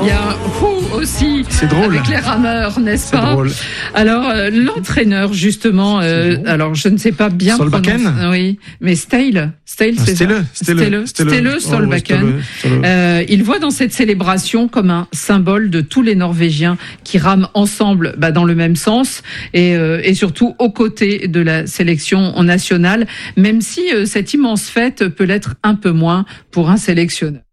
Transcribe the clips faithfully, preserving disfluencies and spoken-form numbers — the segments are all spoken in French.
Il y a un Who aussi. C'est drôle. Avec les rameurs, n'est-ce C'est pas? drôle. Alors, euh, l'entraîneur, justement, euh, alors je ne sais pas bien Solbakken. prononcer. Oui, mais Stale. Stale, c'est Stele, ça. Stele, Stele, Stele, Solbakken. Euh, il voit dans cette célébration comme un symbole de tous les Norvégiens qui rament ensemble bah, dans le même sens et, euh, et surtout aux côtés de la sélection nationale, même si euh, cette immense fête peut l'être un peu moins pour un sélectionneur.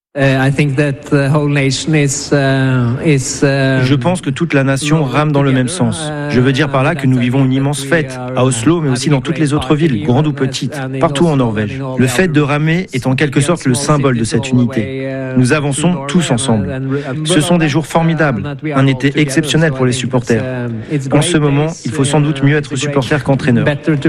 Je pense que toute la nation rame dans le même sens. Je veux dire par là que nous vivons une immense fête, à Oslo, mais aussi dans toutes les autres villes, grandes ou petites, partout en Norvège. Le fait de ramer est en quelque sorte le symbole de cette unité. Nous avançons tous ensemble. Ce sont des jours formidables, un été exceptionnel pour les supporters. En ce moment, il faut sans doute mieux être supporter qu'entraîneur.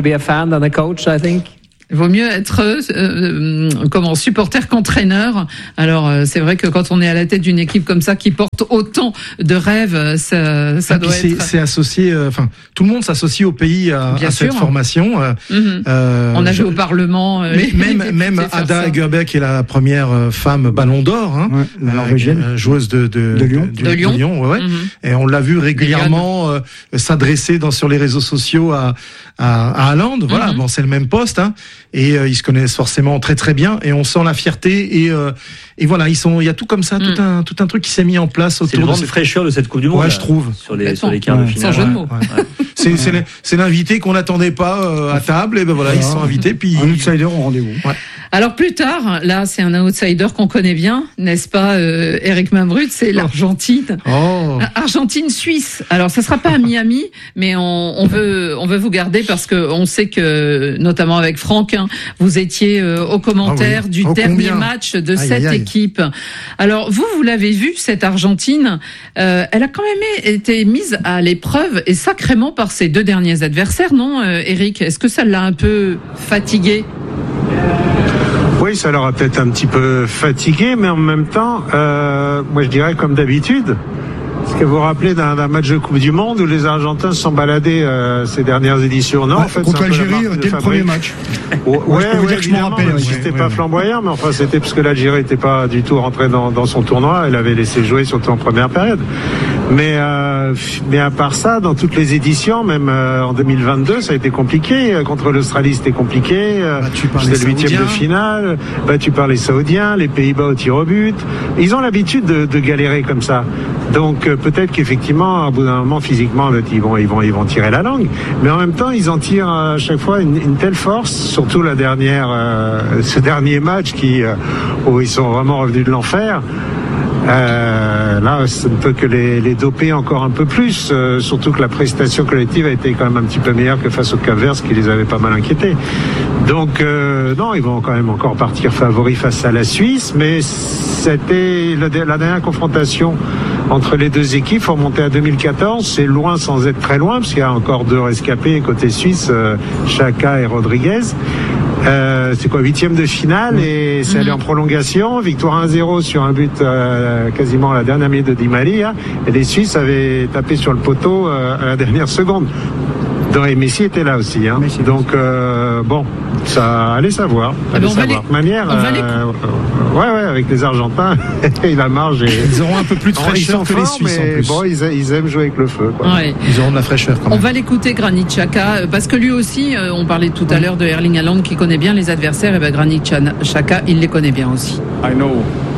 Il vaut mieux être euh, euh, comment supporter qu'entraîneur. Alors euh, c'est vrai que quand on est à la tête d'une équipe comme ça qui porte autant de rêves, ça, ça doit c'est, être. C'est associé. Enfin, euh, tout le monde s'associe au pays à, à cette formation. Euh, mm-hmm. euh, on a joué je, au Parlement. Euh, mais même même Ada Hegerberg est la première femme Ballon d'Or, hein, ouais, la Norvégienne, euh, joueuse de de, de Lyon. De, de, de Lyon. De Lyon ouais, mm-hmm. Et on l'a vu régulièrement euh, s'adresser dans sur les réseaux sociaux à à, à Haaland. Voilà, mm-hmm. bon, c'est le même poste. Hein. Et euh, ils se connaissent forcément très très bien et on sent la fierté et euh, et voilà ils sont il y a tout comme ça mm. tout un tout un truc qui s'est mis en place autour c'est une de grande cette... fraîcheur de cette Coupe du Monde ouais là, je trouve sur les sur les quarts ouais. de finale sans jeu de mots ouais, ouais. c'est c'est, c'est l'invité qu'on n'attendait pas euh, à table et ben voilà, voilà ils sont invités puis un outsider au rendez-vous ouais. Alors plus tard, là c'est un outsider qu'on connaît bien, n'est-ce pas, euh, Eric Mambrut, c'est l'Argentine. Oh. Argentine-Suisse. Alors ça sera pas à Miami, mais on, on veut on veut vous garder parce que on sait que notamment avec Franck, hein, vous étiez euh, aux commentaires ah oui. du oh, dernier combien match de aïe, cette aïe, aïe. équipe. Alors vous vous l'avez vu cette Argentine, euh, elle a quand même été mise à l'épreuve et sacrément par ses deux derniers adversaires, non, euh, Eric? Est-ce que ça l'a un peu fatigué? Oui, ça leur a peut-être un petit peu fatigué, mais en même temps, euh, moi je dirais comme d'habitude. Est-ce que vous vous rappelez d'un, d'un match de Coupe du Monde où les Argentins se sont baladés euh, ces dernières éditions? Non, ouais, en fait, contre l'Algérie, dès le premier match. Ouais, ouais, ouais, je peux vous dire que je m'en rappelle. C'était ouais, pas ouais, flamboyant, mais enfin c'était parce que l'Algérie n'était pas du tout rentrée dans, dans son tournoi. Elle avait laissé jouer surtout en première période. Mais euh, mais à part ça, dans toutes les éditions, même euh, en deux mille vingt-deux, ça a été compliqué. Contre l'Australie, c'était compliqué. Bah, c'était le huitième de finale. Battu par les Saoudiens, les Pays-Bas au tir au but. Ils ont l'habitude de, de galérer comme ça. Donc euh, peut-être qu'effectivement, au bout d'un moment, physiquement, ils vont ils vont ils vont tirer la langue. Mais en même temps, ils en tirent à chaque fois une, une telle force. Surtout la dernière, euh, ce dernier match qui euh, où ils sont vraiment revenus de l'enfer. Euh, là, ça ne peut que les, les doper encore un peu plus, euh, surtout que la prestation collective a été quand même un petit peu meilleure que face au Cap-Vert, ce qui les avait pas mal inquiétés. Donc, euh, non, ils vont quand même encore partir favoris face à la Suisse, mais c'était la, la dernière confrontation entre les deux équipes, faut remonter à deux mille quatorze, c'est loin sans être très loin, parce qu'il y a encore deux rescapés côté suisse, euh, Xhaka et Rodriguez. Euh, c'est quoi, huitième de finale et c'est allé en prolongation, victoire un zéro sur un but euh, quasiment à la dernière minute de Di Maria et les Suisses avaient tapé sur le poteau euh, à la dernière seconde. Et Messi était là aussi, hein. Messi, donc euh, bon, ça allait savoir. Allez savoir. Les... Manière, euh, les... ouais, ouais, avec les Argentins, et la marge. Et... Ils auront un peu plus de fraîcheur que forts, les Suisses en plus. Bon, ils, ils aiment jouer avec le feu. Quoi. Ouais. Ils auront de la fraîcheur. Quand même. On va l'écouter, Granit Xhaka, parce que lui aussi, euh, on parlait tout à l'heure de Erling Haaland qui connaît bien les adversaires, et ben Granit Xhaka, il les connaît bien aussi. I know.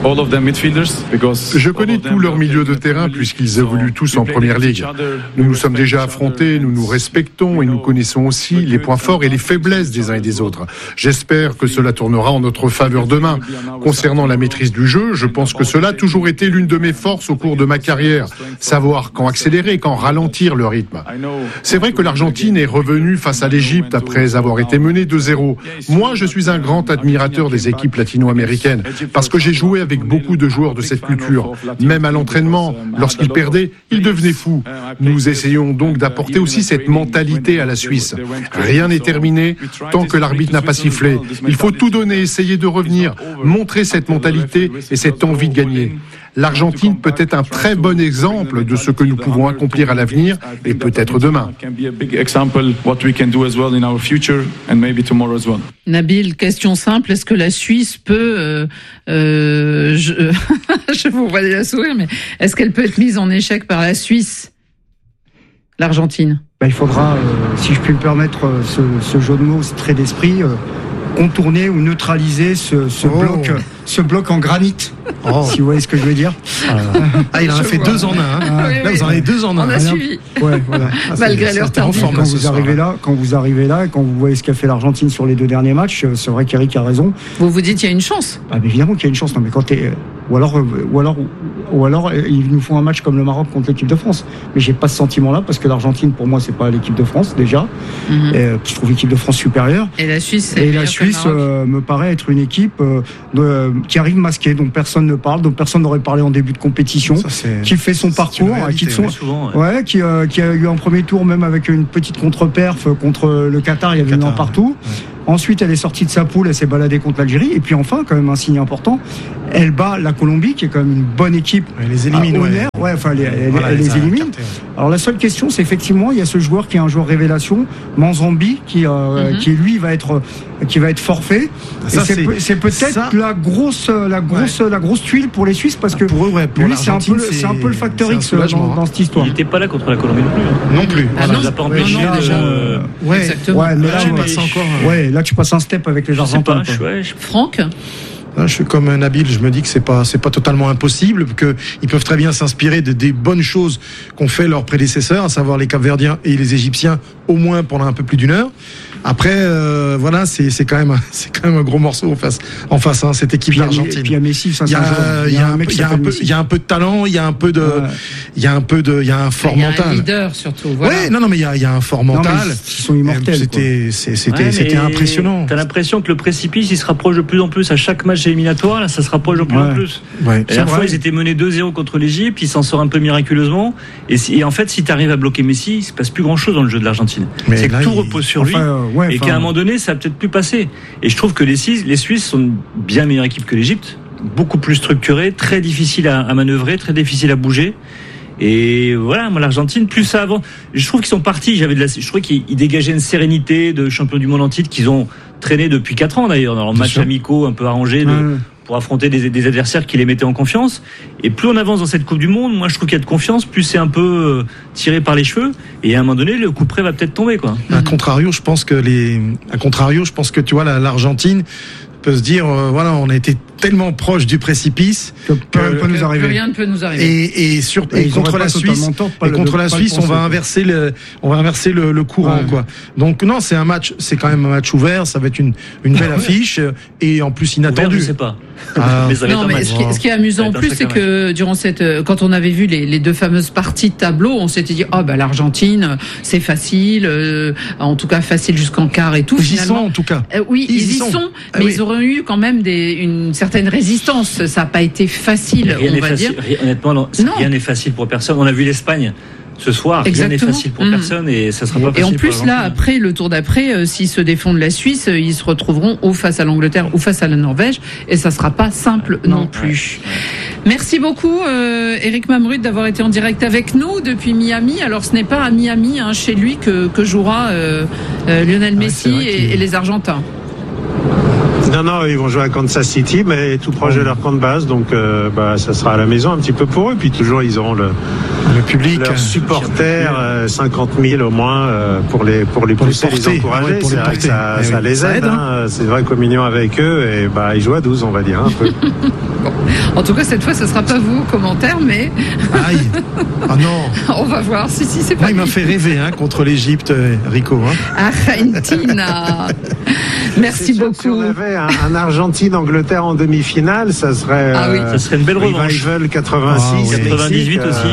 Je connais tous leurs milieux de terrain puisqu'ils évoluent tous en première ligue. Nous nous sommes déjà affrontés, nous nous respectons et nous connaissons aussi les points forts et les faiblesses des uns et des autres. J'espère que cela tournera en notre faveur demain. Concernant la maîtrise du jeu, je pense que cela a toujours été l'une de mes forces au cours de ma carrière. Savoir quand accélérer, quand ralentir le rythme. C'est vrai que l'Argentine est revenue face à l'Égypte après avoir été menée deux zéro. Moi, je suis un grand admirateur des équipes latino-américaines parce que j'ai joué avec beaucoup de joueurs de cette culture. Même à l'entraînement, lorsqu'ils perdaient, ils devenaient fous. Nous essayons donc d'apporter aussi cette mentalité à la Suisse. Rien n'est terminé tant que l'arbitre n'a pas sifflé. Il faut tout donner, essayer de revenir, montrer cette mentalité et cette envie de gagner. l'Argentine peut être un très bon exemple de ce que nous pouvons accomplir à l'avenir et peut-être demain. Nabil, question simple, est-ce que la Suisse peut, euh, euh, je, je vous vois déjà sourire, mais est-ce qu'elle peut être mise en échec par la Suisse, l'Argentine? Ben, il faudra, euh, si je puis me permettre euh, ce, ce jeu de mots, ce trait d'esprit, euh, contourner ou neutraliser ce, ce oh. bloc, ce bloc en granit. Oh. Si vous voyez ce que je veux dire. Ah, il en a fait deux en un. Hein. Ah, oui, là, oui. vous en avez deux en un. On a hein. suivi. Ouais, voilà. Ah, Malgré leur temps. Quand vous arrivez là, quand vous arrivez là, et quand vous voyez ce qu'a fait l'Argentine sur les deux derniers matchs, c'est vrai qu'Eric a raison. Vous vous dites qu'il y a une chance. Ah, mais évidemment qu'il y a une chance. Non, mais quand t'es, ou alors, ou alors, ou alors, ils nous font un match comme le Maroc contre l'équipe de France. Mais j'ai pas ce sentiment-là parce que l'Argentine, pour moi, c'est pas l'équipe de France déjà. Mm-hmm. Et, je trouve l'équipe de France supérieure. Et la Suisse. Et la Suisse euh, me paraît être une équipe euh, de, qui arrive masquée, dont personne ne parle, dont personne n'aurait parlé en début de compétition, ça, qui fait son parcours, réalité, qui, sont, souvent, ouais. Ouais, qui, euh, qui a eu un premier tour même avec une petite contre-perf contre le Qatar, il y avait une partout. Ouais. Ensuite, elle est sortie de sa poule, elle s'est baladée contre l'Algérie. Et puis enfin, quand même un signe important, elle bat la Colombie, qui est quand même une bonne équipe. Elle les élimine. Ouais. ouais, enfin, elle, elle, voilà, elle les élimine. Capté, ouais. Alors la seule question, c'est effectivement, il y a ce joueur qui est un joueur révélation, Manzambi, qui, euh, mm-hmm. qui lui va être, qui va être forfait. Ça, c'est, c'est, c'est peut-être ça. la grosse, la grosse, ouais. la grosse tuile pour les Suisses, parce que pour eux, ouais, pour lui, c'est un peu, c'est, c'est un peu le facteur X dans, dans cette histoire. Il n'était pas là contre la Colombie non plus. Hein. Non plus. Ah, voilà, non, pas empêché non, non, déjà. Euh, ouais, exactement. Ouais, mais là, tu passes encore. Ouais, là, tu passes un step avec les Argentins. Franck. Je suis comme Nabil, je me dis que c'est pas c'est pas totalement impossible, que ils peuvent très bien s'inspirer de des bonnes choses qu'ont fait leurs prédécesseurs, à savoir les Capverdiens et les Égyptiens, au moins pendant un peu plus d'une heure. Après, euh, voilà, c'est c'est quand même c'est quand même un gros morceau en face en face hein, cette équipe d'Argentine. Et puis il y a Messi, ça, il y a il y a un il y a un peu il y a un peu de talent, il y a un peu de il y a un peu de il y a un fort mental. Il y a un leader surtout. Voilà. Ouais, non non mais il y a il y a un fort mental. Ils sont immortels. C'était c'était ouais, c'était impressionnant. T'as l'impression que le précipice il se rapproche de plus en plus à chaque match éliminatoire. Là, ça se rapproche de plus ouais. en plus. Ouais. La dernière fois, ils étaient menés deux zéro contre l'Égypte, ils s'en sortent un peu miraculeusement. Et, si, et en fait, si tu arrives à bloquer Messi, il se passe plus grand-chose dans le jeu de l'Argentine. Mais c'est que tout il... repose sur lui, enfin, ouais, et enfin... qu'à un moment donné, ça va peut-être plus passer. Et je trouve que les, les Suisses sont une bien meilleure équipe que l'Égypte, beaucoup plus structurée, très difficile à, à manœuvrer, très difficile à bouger. Et voilà, moi l'Argentine, plus ça avance, je trouve qu'ils sont partis. J'avais de la, je trouvais qu'ils dégageaient une sérénité de champion du monde en titre qu'ils ont traîné depuis quatre ans d'ailleurs dans leurs matchs amicaux un peu arrangés de, mmh. pour affronter des, des adversaires qui les mettaient en confiance. Et plus on avance dans cette Coupe du Monde, moi je trouve qu'il y a de confiance, plus c'est un peu euh, tiré par les cheveux. Et à un moment donné, le coup près va peut-être tomber, quoi. À contrario, je pense que les, à contrario, je pense que tu vois la, l'Argentine peut se dire, euh, voilà, on a été tellement proche du précipice que, que, que, peut nous arriver. que rien ne peut nous arriver. Et, et, sur, et, et contre la Suisse, tort, et contre le, la Suisse, on va inverser le, on va inverser le, le courant, ouais. quoi. Donc non, c'est un match, c'est quand même un match ouvert. Ça va être une, une belle affiche et en plus inattendu. Je sais pas. Ah. mais ça va non, mais ce qui, ce qui est amusant en plus, c'est que durant cette, quand on avait vu les, les deux fameuses parties de tableau, on s'était dit, oh bah l'Argentine, c'est facile, euh, en tout cas facile jusqu'en quart et tout. Ils y sont en tout cas. Euh, oui, ils, ils y sont, sont ah, mais oui. ils auraient eu quand même des, une certaine résistance. Ça n'a pas été facile, rien on va facile. dire. Rien, honnêtement, non, non. Rien n'est facile pour personne. On a vu l'Espagne ce soir. Exactement. Rien n'est facile pour mmh. personne et ça sera pas facile. Et en plus là, après le tour d'après, euh, s'ils se défendent la Suisse, euh, ils se retrouveront ou face à l'Angleterre ou face à la Norvège et ça sera pas simple non, non plus. Ouais. Merci beaucoup, euh, Eric Mamrud, d'avoir été en direct avec nous depuis Miami. Alors ce n'est pas à Miami, hein, chez lui, que, que jouera euh, euh, Lionel Messi ah, et, et les Argentins. Non, non, ils vont jouer à Kansas City, mais tout proche de leur camp de base, donc euh, bah, ça sera à la maison un petit peu pour eux. Puis toujours, ils auront le, le public, leurs supporters, euh, cinquante mille au moins, euh, pour les pour les pousser, les, les encourager. Ouais, c'est les vrai porter. que ça, ça oui. les aide. Ça aide hein. Hein. C'est une vraie communion avec eux, et bah ils jouent à douze, on va dire un peu. Bon. En tout cas, cette fois, ce ne sera pas vous, commentaire, mais. Aïe. Ah non. On va voir. Si, si, c'est pas. Moi, il m'a fait rêver hein, contre l'Égypte, Rico. Hein. Argentina. Merci c'est beaucoup. Sûr, si on avait un, un Argentine-Angleterre en demi-finale, ça serait. Ah oui, euh, ça serait une belle revanche. Revival quatre-vingt-six, ah, oui. quatre-vingt-dix-huit aussi. Euh,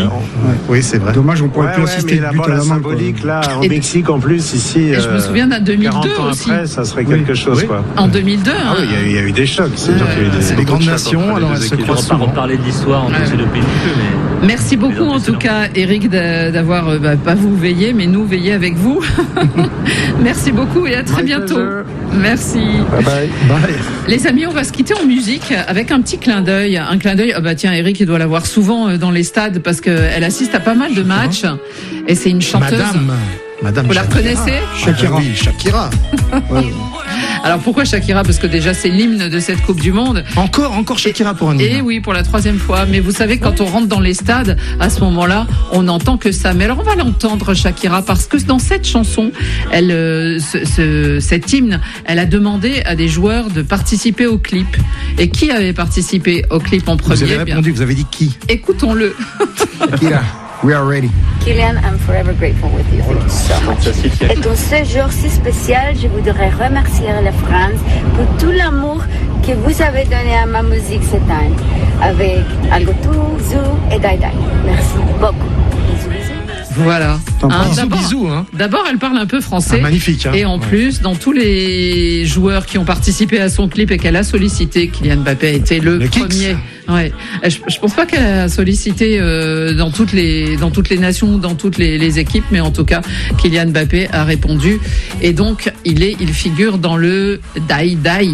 Ouais. Oui, c'est vrai. Dommage, on pourrait ouais, plus ouais, assister de but à la main. Symbolique, quoi. Là, au et Mexique, en plus, ici. Et je me souviens d'un deux mille deux quarante ans aussi. Après, ça serait quelque oui. chose, oui. quoi. En deux mille deux. Ah hein. oui, il y, y a eu des chocs. C'est, euh, des, c'est des grandes nations, alors elles se croisent souvent. On va pas reparler de l'histoire entre ouais. ces deux pays, mais. Merci beaucoup, en tout cas, Eric, d'avoir, bah, pas vous veillé, mais nous veillé avec vous. Merci beaucoup et à très My bientôt. Pleasure. Merci. Bye bye. Bye. Les amis, on va se quitter en musique avec un petit clin d'œil. Un clin d'œil, ah bah tiens, Eric, il doit la voir souvent dans les stades parce qu'elle assiste à pas mal de matchs. Et c'est une chanteuse. Madame. Madame Vous Shakira. la reconnaissez? Shakira. Ah, oui, Shakira. ouais. Alors pourquoi Shakira? Parce que déjà c'est l'hymne de cette Coupe du Monde. Encore, encore Shakira pour un hymne. Et oui, pour la troisième fois. Mais vous savez, quand on rentre dans les stades, à ce moment-là, on n'entend que ça. Mais alors on va l'entendre, Shakira, parce que dans cette chanson, elle, euh, ce, ce, cet hymne, elle a demandé à des joueurs de participer au clip. Et qui avait participé au clip en premier? Vous avez répondu, bien. Vous avez dit qui? Écoutons-le. Shakira. We are ready. Kylian, I'm forever grateful with you. Thank you so much. Et dans ce jour si spécial, je voudrais remercier la France pour tout l'amour que vous avez donné à ma musique cette année, avec Algotou, Zou et Dai Dai. Merci beaucoup. Bisous, bisous. Voilà. Hein, bisous, d'abord, bisous, hein. D'abord, elle parle un peu français. Ah, magnifique. Hein. Et en ouais. plus, dans tous les joueurs qui ont participé à son clip et qu'elle a sollicité, Kylian Mbappé a été le, le premier. Ouais. Je, je pense pas qu'elle a sollicité euh, dans toutes les dans toutes les nations, dans toutes les, les équipes, mais en tout cas, Kylian Mbappé a répondu. Et donc, il est, il figure dans le Dai Dai.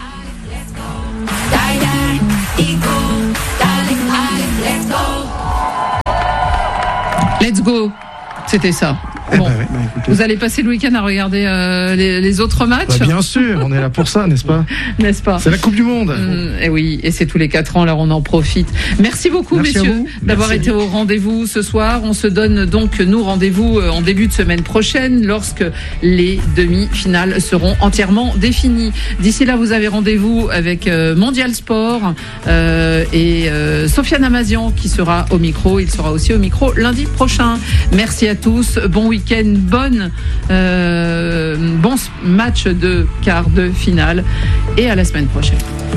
Let's go. C'était ça. Bon. Eh ben, bah, vous allez passer le week-end à regarder euh, les, les autres matchs? Bah, bien sûr, on est là pour ça, n'est-ce pas? N'est-ce pas? C'est la Coupe du Monde. Mmh, et oui, et c'est tous les quatre ans, alors on en profite. Merci beaucoup, Merci messieurs, d'avoir été au rendez-vous ce soir. On se donne donc, nous, rendez-vous en début de semaine prochaine, lorsque les demi-finales seront entièrement définies. D'ici là, vous avez rendez-vous avec euh, Mondial Sport euh, et euh, Sofiane Amazian qui sera au micro. Il sera aussi au micro lundi prochain. Merci à tous. Bon week-end. Bonne, euh, bon match de quart de finale et à la semaine prochaine.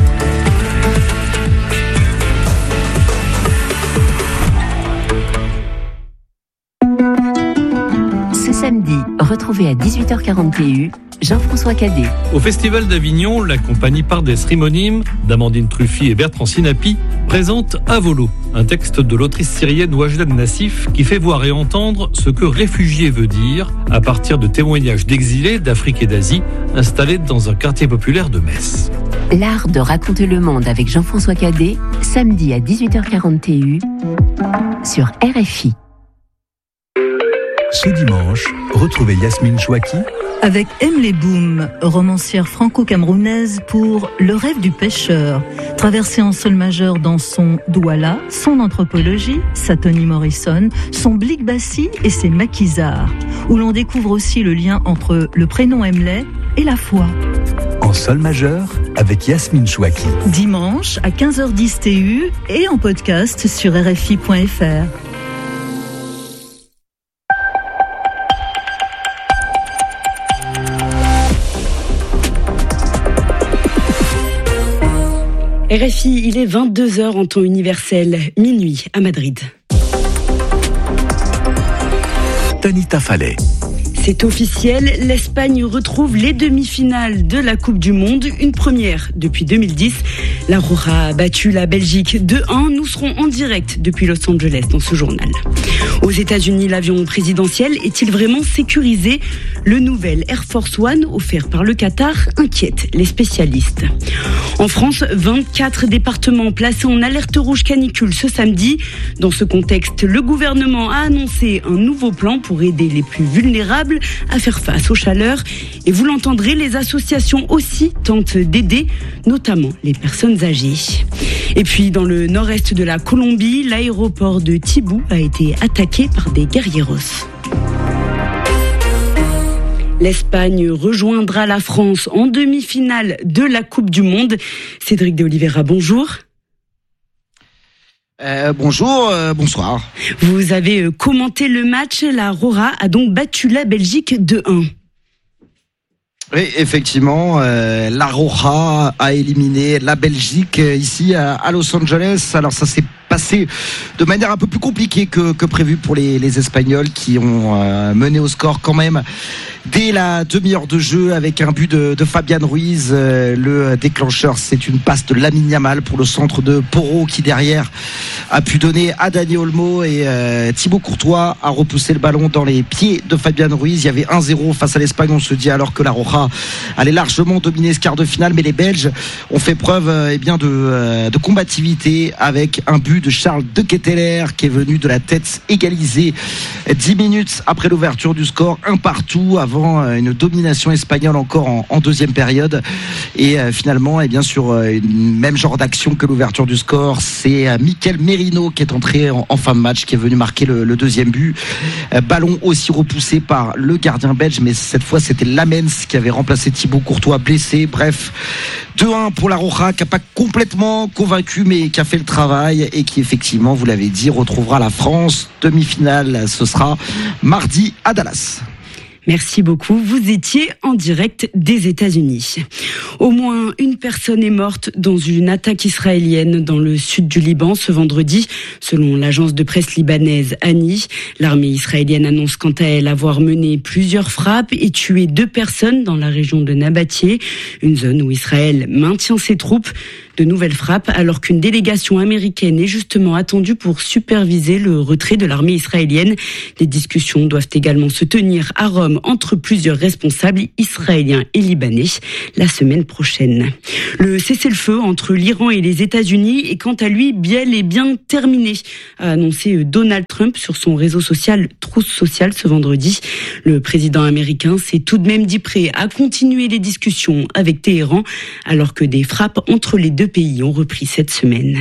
Ce samedi, retrouvez à dix-huit heures quarante T U Jean-François Cadet. Au Festival d'Avignon, la compagnie Pardes Rimonim d'Amandine Truffy et Bertrand Sinapi présente Avolo, un texte de l'autrice syrienne Wajda Nassif qui fait voir et entendre ce que réfugié veut dire à partir de témoignages d'exilés d'Afrique et d'Asie installés dans un quartier populaire de Metz. L'art de raconter le monde avec Jean-François Cadet, samedi à dix-huit heures quarante T U sur R F I. Ce dimanche, retrouvez Yasmine Chouaki avec Emily Boom, romancière franco-camerounaise pour Le rêve du pêcheur, traversée en sol majeur dans son Douala, son anthropologie, sa Toni Morrison, son Blik Bassi et ses maquisards, où l'on découvre aussi le lien entre le prénom Emily et la foi. En sol majeur avec Yasmine Chouaki. Dimanche à quinze heures dix T U et en podcast sur R F I point F R. R F I, il est vingt-deux heures en temps universel, minuit à Madrid. Tanita Fallet. C'est officiel, l'Espagne retrouve les demi-finales de la Coupe du Monde, une première depuis deux mille dix. La Roja a battu la Belgique deux un. Nous serons en direct depuis Los Angeles dans ce journal. Aux États-Unis, l'avion présidentiel est-il vraiment sécurisé? Le nouvel Air Force One offert par le Qatar inquiète les spécialistes. En France, vingt-quatre départements placés en alerte rouge canicule ce samedi. Dans ce contexte, le gouvernement a annoncé un nouveau plan pour aider les plus vulnérables à faire face aux chaleurs. Et vous l'entendrez, les associations aussi tentent d'aider, notamment les personnes âgées. Et puis, dans le nord-est de la Colombie, l'aéroport de Tibou a été attaqué par des guerrilleros. L'Espagne rejoindra la France en demi-finale de la Coupe du Monde. Cédric de Oliveira, bonjour. Euh, bonjour, euh, bonsoir. Vous avez commenté le match. La Roja a donc battu la Belgique deux un. Oui, effectivement, euh, la Roja a éliminé la Belgique euh, ici à, à Los Angeles. Alors ça s'est passé de manière un peu plus compliquée que, que prévu pour les, les Espagnols qui ont euh, mené au score quand même dès la demi-heure de jeu avec un but de, de Fabian Ruiz. Euh, le déclencheur, c'est une passe de Lamine Yamal pour le centre de Porro qui derrière a pu donner à Dani Olmo et euh, Thibaut Courtois a repoussé le ballon dans les pieds de Fabian Ruiz. Il y avait un zéro face à l'Espagne, on se dit, alors que la Roja allait largement dominer ce quart de finale, mais les Belges ont fait preuve euh, eh bien de, euh, de combativité avec un but de Charles De Ketteler qui est venu de la tête égaliser dix minutes après l'ouverture du score, un partout avant une domination espagnole encore en, en deuxième période. Et euh, finalement, et bien sur euh, une même genre d'action que l'ouverture du score, c'est euh, Mikel Merino qui est entré en, en fin de match, qui est venu marquer le, le deuxième but. Euh, ballon aussi repoussé par le gardien belge, mais cette fois c'était Lamens qui avait remplacé Thibaut Courtois blessé. Bref, deux un pour la Roja, qui n'a pas complètement convaincu, mais qui a fait le travail et qui effectivement, vous l'avez dit, retrouvera la France. Demi-finale, ce sera mardi à Dallas. Merci beaucoup. Vous étiez en direct des États-Unis. Au moins une personne est morte dans une attaque israélienne dans le sud du Liban ce vendredi, selon l'agence de presse libanaise Ani. L'armée israélienne annonce quant à elle avoir mené plusieurs frappes et tué deux personnes dans la région de Nabatieh, une zone où Israël maintient ses troupes. De nouvelles frappes alors qu'une délégation américaine est justement attendue pour superviser le retrait de l'armée israélienne. Des discussions doivent également se tenir à Rome entre plusieurs responsables israéliens et libanais la semaine prochaine. Le cessez-le-feu entre l'Iran et les États-Unis est quant à lui bel et bien terminé, a annoncé Donald Trump sur son réseau social Truth Social ce vendredi. Le président américain s'est tout de même dit prêt à continuer les discussions avec Téhéran alors que des frappes entre les deux pays ont repris cette semaine.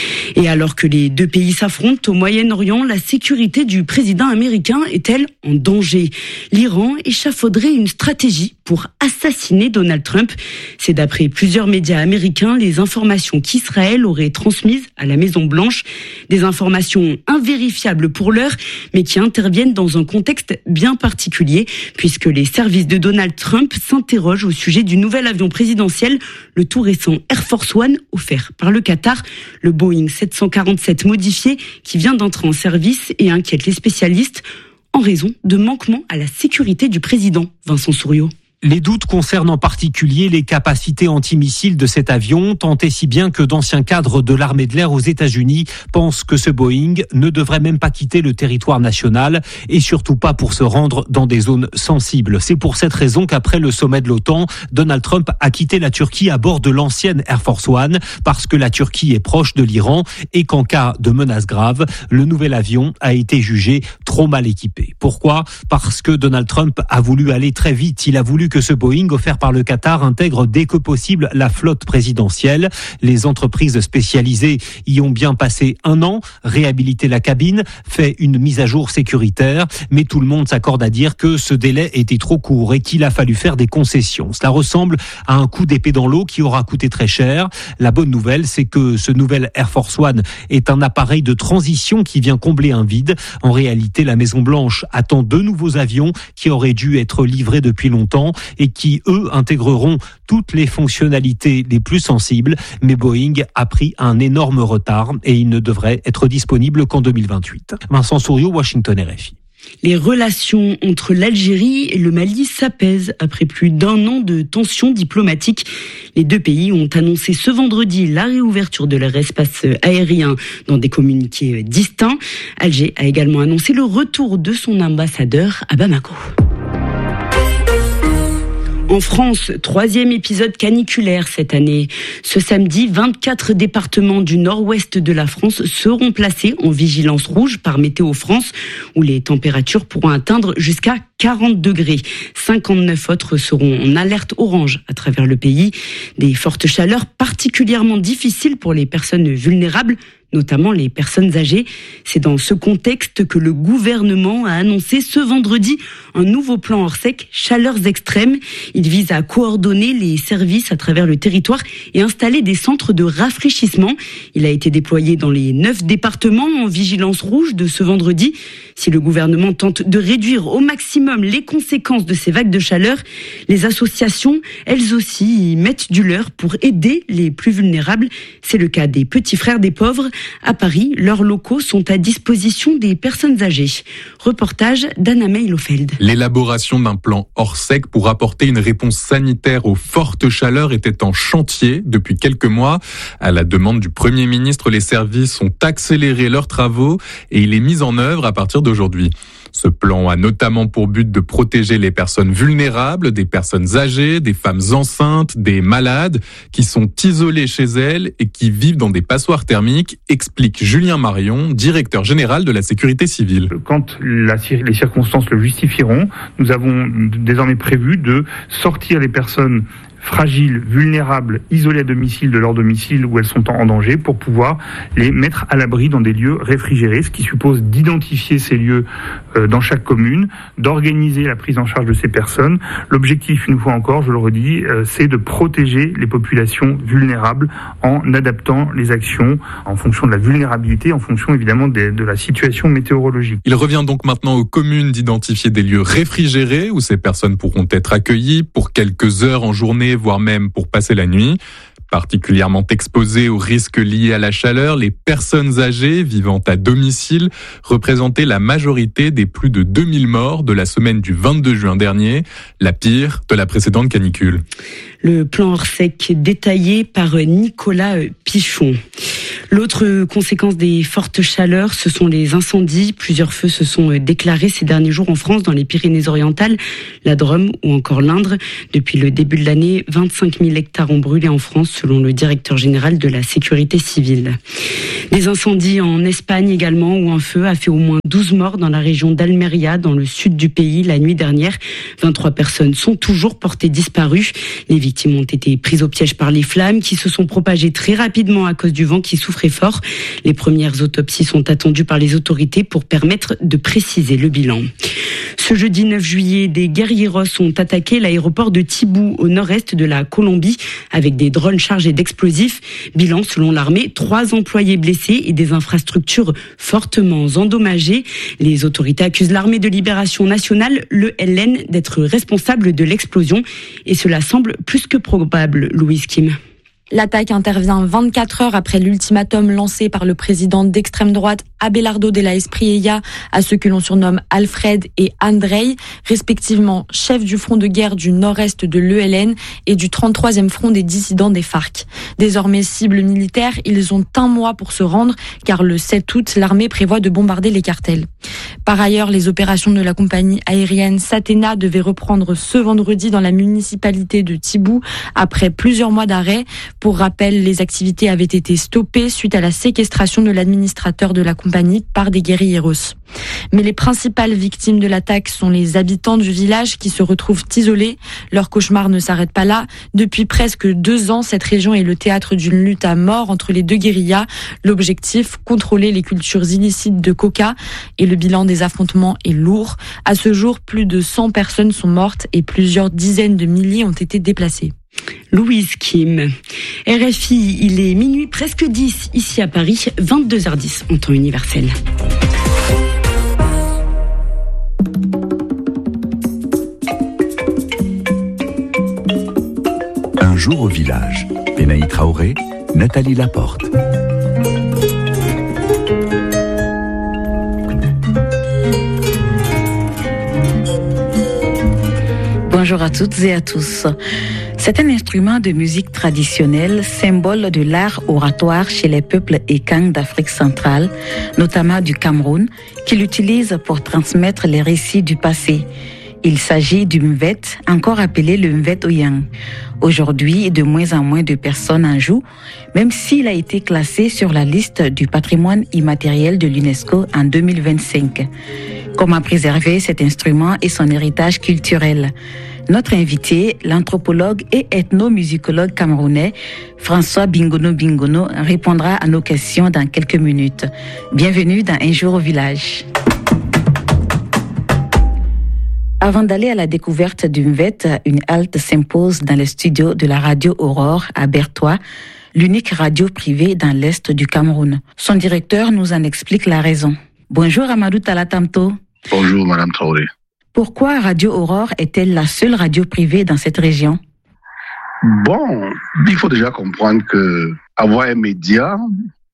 Et alors que les deux pays s'affrontent au Moyen-Orient, la sécurité du président américain est-elle en danger ? L'Iran échafauderait une stratégie pour assassiner Donald Trump. C'est d'après plusieurs médias américains les informations qu'Israël aurait transmises à la Maison-Blanche. Des informations invérifiables pour l'heure, mais qui interviennent dans un contexte bien particulier, puisque les services de Donald Trump s'interrogent au sujet du nouvel avion présidentiel, le tout récent Air Force One, offert par le Qatar. Le Boeing sept cent quarante-sept modifié qui vient d'entrer en service et inquiète les spécialistes en raison de manquements à la sécurité du président. Vincent Souriau. Les doutes concernent en particulier les capacités antimissiles de cet avion, tant et si bien que d'anciens cadres de l'armée de l'air aux États-Unis pensent que ce Boeing ne devrait même pas quitter le territoire national et surtout pas pour se rendre dans des zones sensibles. C'est pour cette raison qu'après le sommet de l'OTAN, Donald Trump a quitté la Turquie à bord de l'ancienne Air Force One parce que la Turquie est proche de l'Iran et qu'en cas de menace grave, le nouvel avion a été jugé trop mal équipé. Pourquoi ? Parce que Donald Trump a voulu aller très vite. Il a voulu que ce Boeing offert par le Qatar intègre dès que possible la flotte présidentielle. Les entreprises spécialisées y ont bien passé un an, réhabilité la cabine, fait une mise à jour sécuritaire, mais tout le monde s'accorde à dire que ce délai était trop court et qu'il a fallu faire des concessions. Cela ressemble à un coup d'épée dans l'eau qui aura coûté très cher. La bonne nouvelle, c'est que ce nouvel Air Force One est un appareil de transition qui vient combler un vide. En réalité, la Maison-Blanche attend deux nouveaux avions qui auraient dû être livrés depuis longtemps et qui, eux, intégreront toutes les fonctionnalités les plus sensibles. Mais Boeing a pris un énorme retard et il ne devrait être disponible qu'en deux mille vingt-huit. Vincent Souriau, Washington, R F I. Les relations entre l'Algérie et le Mali s'apaisent après plus d'un an de tensions diplomatiques. Les deux pays ont annoncé ce vendredi la réouverture de leur espace aérien dans des communiqués distincts. Alger a également annoncé le retour de son ambassadeur à Bamako. En France, troisième épisode caniculaire cette année. Ce samedi, vingt-quatre départements du nord-ouest de la France seront placés en vigilance rouge par Météo France, où les températures pourront atteindre jusqu'à quarante degrés. cinquante-neuf autres seront en alerte orange à travers le pays. Des fortes chaleurs particulièrement difficiles pour les personnes vulnérables, notamment les personnes âgées. C'est dans ce contexte que le gouvernement a annoncé ce vendredi un nouveau plan Orsec chaleurs extrêmes. Il vise à coordonner les services à travers le territoire et installer des centres de rafraîchissement. Il a été déployé dans les neuf départements en vigilance rouge de ce vendredi. Si le gouvernement tente de réduire au maximum les conséquences de ces vagues de chaleur, les associations, elles aussi, y mettent du leur pour aider les plus vulnérables. C'est le cas des Petits Frères des Pauvres. À Paris, leurs locaux sont à disposition des personnes âgées. Reportage d'Anna Meilofeld. L'élaboration d'un plan Orsec pour apporter une réponse sanitaire aux fortes chaleurs était en chantier depuis quelques mois. À la demande du Premier ministre, les services ont accéléré leurs travaux et il est mis en œuvre à partir d'aujourd'hui. Ce plan a notamment pour but de protéger les personnes vulnérables, des personnes âgées, des femmes enceintes, des malades qui sont isolées chez elles et qui vivent dans des passoires thermiques, explique Julien Marion, directeur général de la sécurité civile. Quand la, les circonstances le justifieront, nous avons désormais prévu de sortir les personnes fragiles, vulnérables, isolées à domicile de leur domicile où elles sont en danger pour pouvoir les mettre à l'abri dans des lieux réfrigérés, ce qui suppose d'identifier ces lieux euh, dans chaque commune, d'organiser la prise en charge de ces personnes. L'objectif, une fois encore, je le redis, euh, c'est de protéger les populations vulnérables en adaptant les actions en fonction de la vulnérabilité, en fonction évidemment de, de la situation météorologique. Il revient donc maintenant aux communes d'identifier des lieux réfrigérés où ces personnes pourront être accueillies pour quelques heures en journée, voire même pour passer la nuit. Particulièrement exposées aux risques liés à la chaleur, les personnes âgées vivant à domicile représentaient la majorité des plus de deux mille morts de la semaine du vingt-deux juin dernier, la pire de la précédente canicule. Le plan Orsec détaillé par Nicolas Pichon. L'autre conséquence des fortes chaleurs, ce sont les incendies. Plusieurs feux se sont déclarés ces derniers jours en France, dans les Pyrénées-Orientales, la Drôme ou encore l'Indre. Depuis le début de l'année, vingt-cinq mille hectares ont brûlé en France, selon le directeur général de la sécurité civile. Des incendies en Espagne également, où un feu a fait au moins douze morts dans la région d'Almeria, dans le sud du pays, la nuit dernière. vingt-trois personnes sont toujours portées disparues. Les victimes ont été prises au piège par les flammes, qui se sont propagées très rapidement à cause du vent qui souffrait fort. Les premières autopsies sont attendues par les autorités pour permettre de préciser le bilan. Ce jeudi neuf juillet, des guerrilleros ont attaqué l'aéroport de Tibou, au nord-est de la Colombie, avec des drones chargés d'explosifs. Bilan, selon l'armée, trois employés blessés et des infrastructures fortement endommagées. Les autorités accusent l'armée de libération nationale, le L N, d'être responsable de l'explosion. Et cela semble plus que probable, Louise Kim. L'attaque intervient vingt-quatre heures après l'ultimatum lancé par le président d'extrême droite Abelardo de la Espriella à ceux que l'on surnomme Alfred et Andrei, respectivement chefs du front de guerre du nord-est de l'E L N et du trente-troisième front des dissidents des FARC. Désormais cibles militaires, ils ont un mois pour se rendre car le sept août, l'armée prévoit de bombarder les cartels. Par ailleurs, les opérations de la compagnie aérienne Satena devaient reprendre ce vendredi dans la municipalité de Tibou après plusieurs mois d'arrêt. Pour rappel, les activités avaient été stoppées suite à la séquestration de l'administrateur de la compagnie par des guérilleros. Mais les principales victimes de l'attaque sont les habitants du village qui se retrouvent isolés. Leur cauchemar ne s'arrête pas là. Depuis presque deux ans, cette région est le théâtre d'une lutte à mort entre les deux guérillas. L'objectif, contrôler les cultures illicites de coca. Et le bilan des affrontements est lourd. À ce jour, plus de cent personnes sont mortes et plusieurs dizaines de milliers ont été déplacées. Louise Kim. R F I, il est minuit presque dix ici à Paris, vingt-deux heures dix en temps universel. Un jour au village. Benaï Traoré, Nathalie Laporte. Bonjour à toutes et à tous. C'est un instrument de musique traditionnelle, symbole de l'art oratoire chez les peuples Ekang d'Afrique centrale, notamment du Cameroun, qui l'utilise pour transmettre les récits du passé. Il s'agit du mvet, encore appelé le mvet oyang. Aujourd'hui, de moins en moins de personnes en jouent, même s'il a été classé sur la liste du patrimoine immatériel de l'UNESCO en deux mille vingt-cinq. Comment préserver cet instrument et son héritage culturel? Notre invité, l'anthropologue et ethnomusicologue camerounais François Bingono Bingono, répondra à nos questions dans quelques minutes. Bienvenue dans Un jour au village. Avant d'aller à la découverte du mvet, une halte s'impose dans les studios de la radio Aurore à Bertois, l'unique radio privée dans l'est du Cameroun. Son directeur nous en explique la raison. Bonjour Amadou Talatamto. Bonjour Madame Traoré. Pourquoi Radio Aurore est-elle la seule radio privée dans cette région? Bon, il faut déjà comprendre que avoir un média,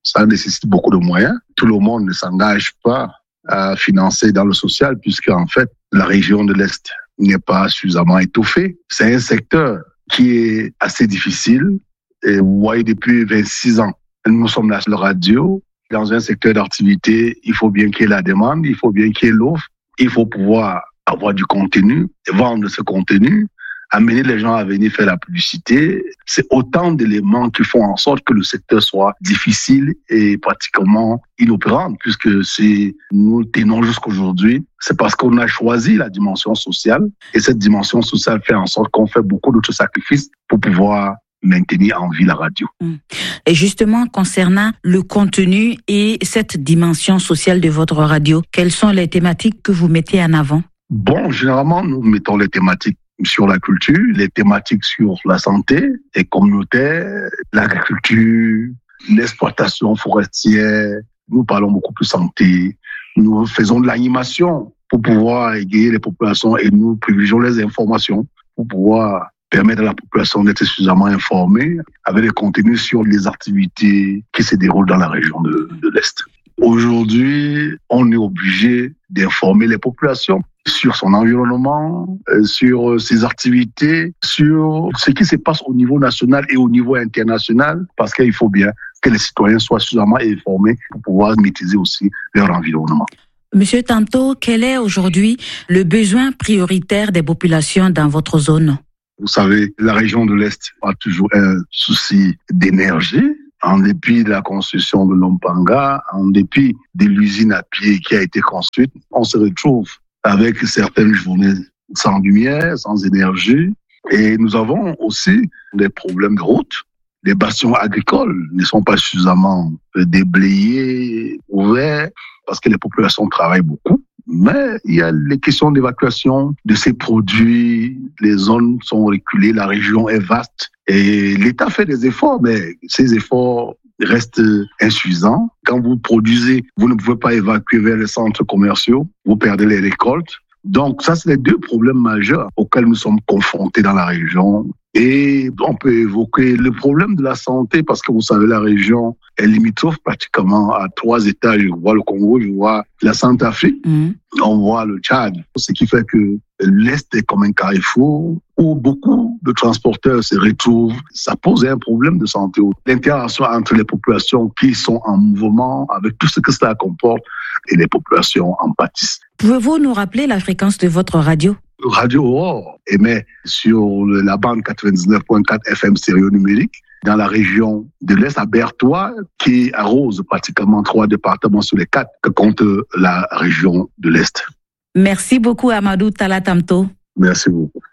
Ça nécessite beaucoup de moyens. Tout le monde ne s'engage pas à financer dans le social, puisque en fait, la région de l'Est n'est pas suffisamment étoffée. C'est un secteur qui est assez difficile. Et vous voyez, depuis vingt-six ans, nous sommes la radio. Dans un secteur d'activité, il faut bien qu'il y ait la demande, il faut bien qu'il y ait l'offre, il faut pouvoir avoir du contenu, vendre ce contenu, amener les gens à venir faire la publicité. C'est autant d'éléments qui font en sorte que le secteur soit difficile et pratiquement inopérant, puisque c'est, nous tenons jusqu'aujourd'hui, c'est parce qu'on a choisi la dimension sociale, et cette dimension sociale fait en sorte qu'on fait beaucoup d'autres sacrifices pour pouvoir maintenir en vie la radio. Et justement, concernant le contenu et cette dimension sociale de votre radio, quelles sont les thématiques que vous mettez en avant? Bon, généralement, nous mettons les thématiques sur la culture, les thématiques sur la santé et communautaire, l'agriculture, l'exploitation forestière. Nous parlons beaucoup plus santé. Nous faisons de l'animation pour pouvoir égayer les populations et nous privilégions les informations pour pouvoir permettre à la population d'être suffisamment informée avec des contenus sur les activités qui se déroulent dans la région de, de l'Est. Aujourd'hui, on est obligé d'informer les populations sur son environnement, sur ses activités, sur ce qui se passe au niveau national et au niveau international, parce qu'il faut bien que les citoyens soient suffisamment informés pour pouvoir maîtriser aussi leur environnement. Monsieur Tanto, quel est aujourd'hui le besoin prioritaire des populations dans votre zone? Vous savez, la région de l'Est a toujours un souci d'énergie. En dépit de la construction de l'Ompanga, en dépit de l'usine à pied qui a été construite, on se retrouve avec certaines journées sans lumière, sans énergie. Et nous avons aussi des problèmes de route. Les bastions agricoles ne sont pas suffisamment déblayés, ouverts, parce que les populations travaillent beaucoup. Mais il y a les questions d'évacuation de ces produits. Les zones sont reculées, la région est vaste. Et l'État fait des efforts, mais ces efforts restent insuffisants. Quand vous produisez, vous ne pouvez pas évacuer vers les centres commerciaux, vous perdez les récoltes. Donc ça, c'est les deux problèmes majeurs auxquels nous sommes confrontés dans la région. Et on peut évoquer le problème de la santé parce que vous savez, la région est limitrophe pratiquement à trois États. Je vois le Congo, je vois la Centrafrique, mmh. on voit le Tchad. Ce qui fait que l'Est est comme un carrefour où beaucoup de transporteurs se retrouvent. Ça pose un problème de santé. L'interaction entre les populations qui sont en mouvement avec tout ce que cela comporte et les populations en pâtissent. Pouvez-vous nous rappeler la fréquence de votre radio? Radio Aurore émet sur la bande quatre-vingt-dix-neuf virgule quatre F M stéréo numérique dans la région de l'Est à Berthois, qui arrose pratiquement trois départements sur les quatre que compte la région de l'Est. Merci beaucoup Amadou Tala Tamto. Merci beaucoup.